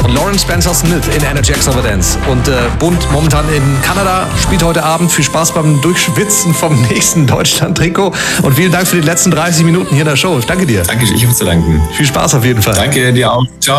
Lauren Spencer-Smith in Energy Extravaganza. Und Bund momentan in Kanada, spielt heute Abend. Viel Spaß beim Durchschwitzen vom nächsten Deutschland-Trikot. Und vielen Dank für die letzten 30 Minuten hier in der Show. Danke dir. Danke, ich habe zu danken. Viel Spaß auf jeden Fall. Danke dir auch. Ciao.